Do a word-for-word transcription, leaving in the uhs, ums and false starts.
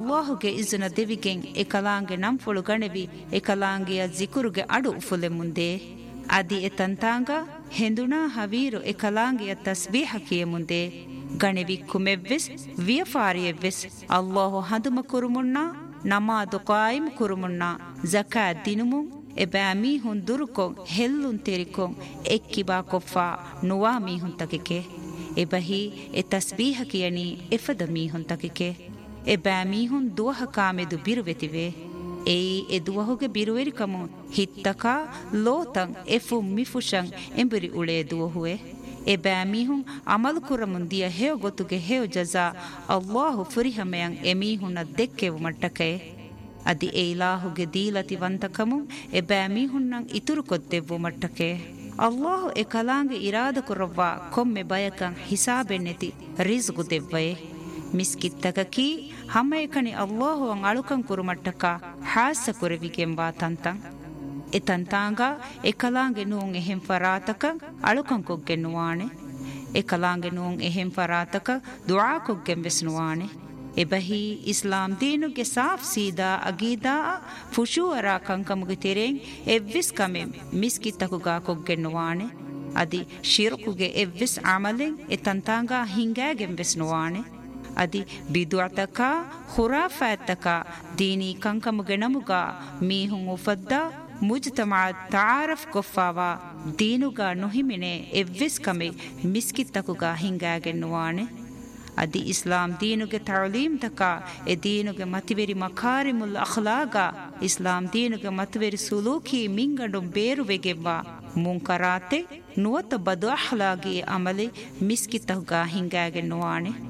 ಅಲ್ಲಾಹುಗೆ ಇಜ್ನ ದೆವಿಗೆಂ ಎಕಲಾಂಗೆ ನಂಫುಳು ಗಣೆವಿ ಎಕಲಾಂಗೆಯ ಜಿಕುರುಗೆ ಅಡು ಉಫುಲೆ ಮುಂದೆ ಅದಿ ಎತಂತಾಂಗ ಹೆಂದುಣಾ ಹವೀರು ಎಕಲಾಂಗೆಯ ತಸ್ಬೀಹಕಿಯ ಮುಂದೆ ಗಣೆವಿ ಕುಮೆವ್ವೆಸ್ ವಿಯಫಾರಿಯವ್ವೆಸ್ ಅಲ್ಲಾಹು ಹದುಮ ಕುರುಮುಣ್ಣ ನಮಾದು ಕಾಯಿಮ್ ಕುರುಮುಣ್ಣ ಜಕಾ ದಿನುಮುಂ ಎಬಾ ಮೀಹುನ್ ದುರುಕೊಂ ಹೆಲ್ಲುನ್ ತೆರಿಕೊಂ ಎಕ್ಕಿಬಾ ಕೊಫ್ಫಾ ನುವಾ ಮೀಹುನ್ ತಕೆಕೆ ಎಬಹಿ ಎ ತಸ್ಬೀಹಕಿಯನಿ ಎಫದ ಮೀಹುನ್ ತಕೆಕೆ ಎಬಾ ಮೀಹುನ್ ದುವಹ ಕಾಮೆದು ಬಿರುವೆತಿವೆ ಏಯಿ ಎ ದುವಹುಗೆ ಬಿರುವೆರಿಕಮು ಹಿತ್ತಕ ಲೋತಂ ಎಫು ಮಿಫುಶಂ ಎಂಬುರಿ ಉಳೆ ದುವಹುವೆ ಎಬಾ ಮೀಹುನ್ ಅಮಲು ಕುರಮುಂದಿಯ ಹೇವ ಗೊತ್ತುಗೆ ಹೇವ ಜಜಾ ಅಲ್ಲಾಹು ಫುರಿಹಮೆಯಂ ಎ ಮೀಹುನ್ನ ದೆಕ್ಕೆವು ಮಟ್ಟಕೆ ಅದಿ ಎ ಇಲಾಹುಗೆ ದೀಲತಿ ವಂತಕಮು ಎಬಾ ಮೀಹುನ್ನಂ ಇತುರು ಕೊದ್ದೆವು ಮಟ್ಟಕೆ ಅಲ್ಲಾಹು ಎ ಕಲಾಂಗೆ ಇರಾದ ಕುರವ್ವ ಕೊಮ್ಮೆ ಬಯಕಂ ಹಿಸಾಬೆನ್ನೆತಿ ರಿಜ್ಗು ದೆವ್ವಯೆ ಮಿಸ್ಕಿತ್ತಕಿ ಹಮ್ಮಯಕಣಿ ಅಲ್ಲಾಹು ಅಂ ಅಳುಕಂ ಕುರುಮಟ್ಟಕ ಹಾಸ ಕುರವಿಗೆಂಬ ತಂತಂ ಎ ತಂತಾಂಗ ಎ ಕಲಾಂಗೆ ನೂಂ ಎಹೆಂ ಫರಾತಕ ಅಳುಕಂ ಕೊಗ್ಗೆನ್ನುವಾಣೆ ಎ ಕಲಾಂಗೆ ನೂಂ ಎಹೆಂ ಫರಾತಕ ದುಆ ಕೊಗ್ಗೆಂ ವೆಸ್ನುವಾಣೆ ಎಬಹಿ ಇಸ್ಲಾಂ ದೀನುಗೆ ಸಾಫ್ ಸೀದಾ ಅಗೀದಾ ಫುಶೂವರ ಕಂಕಮುಗೆ ತೆರೆಂ ಎವ್ವಿಸ್ ಕಮೆ ಮಿಸ್ಕಿತ್ತಕುಗಾ ಕೊಗ್ಗೆನ್ನುವಾಣೆ ಅದಿ ಶಿರ್ಕುಗೆ ಎವ್ವಿಸ್ ಅಮಲೆಂ ಎ ತಂತಾಂಗ ಹಿಂಗಾಗೆಂ ವೆಸ್ನುವಾಣೆ ಅದಿ ಬಿದುಅತಕ ಖುರಾಫಾತಕ ದೀನಿ ಕಂಕಮುಗೆ ನಮುಗ ಮೀಹುಂ ಉಫದ್ದ ಮುಜ್ತಮಾ ತಾರಫ್ ಕೊಫಾವಾ ದೀನುಗ ನುಹಿಮಿನೆ ಎವ್ವಿಸ್ ಕಮೆ ಮಿಸ್ಕಿತ್ತಕುಗ ಹಿಂಗಾಗೆನ್ನುವಾಣೆ ಅದಿ ಇಸ್ಲಾಂ ದೀನುಗೆ ತಅಲೀಮ್ ತಕ ಎ ದೀನುಗೆ ಮತಿವೆರಿ ಮಕಾರಿಮುಲ್ ಅಖ್ಲಾಗ ಇಸ್ಲಾಂ ದೀನುಗೆ ಮತಿವೆರಿ ಸುಲೂಕಿ ಮಿಂಗಂಡು ಬೇರುವೆಗೆವ್ವ ಮುಂಕರಾತೆ ನುವತ ಬದು ಅಖ್ಲಾಗಿ ಅಮಲೆ ಮಿಸ್ಕಿತ್ತಕುಗ ಹಿಂಗಾಗೆನ್ನುವಾಣೆ